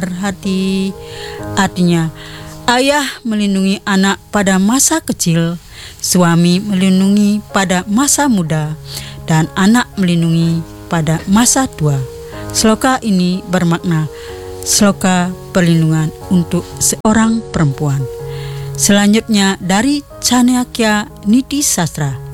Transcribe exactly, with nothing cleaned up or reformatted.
hati. Artinya, ayah melindungi anak pada masa kecil, suami melindungi pada masa muda, dan anak melindungi pada masa tua. Sloka ini bermakna sloka perlindungan untuk seorang perempuan. Selanjutnya dari Chanakya Niti Sastra.